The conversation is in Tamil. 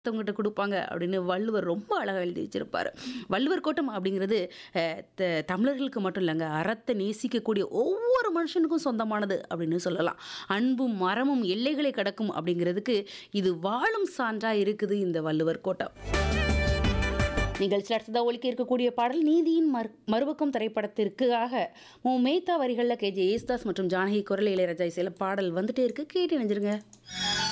மத்தவங்ககிட்ட குடுப்பாங்க அப்படின்னு வள்ளுவர் ரொம்ப அழகா எழுதி வச்சிருப்பாரு. வள்ளுவர் கோட்டம் அப்படிங்கிறது தமிழர்களுக்கு மட்டும் இல்லங்க. அறத்த நேசிக்கக்கூடிய ஒவ்வொரு மனுஷனுக்கும் சொந்தமானது அப்படின்னு சொல்லலாம். அன்பும், மரமும் எல்லைகளை கடக்கும் அப்படிங்கிறதுக்கு இது வாழும் சான்றா இருக்குது இந்த வள்ளுவர் கோட்டம். நிகழ்ச்சியில் அடுத்ததாக ஒலிக்க இருக்கக்கூடிய பாடல் நீதியின் மறுபக்கம் திரைப்படத்திற்காக மேத்தா வரிகளில் கேஜே யேசுதாஸ் மற்றும் ஜானகி குரல் இளையராஜா இசையில் பாடல் வந்துட்டே இருக்கு. கேட்டு இணைஞ்சிருங்க.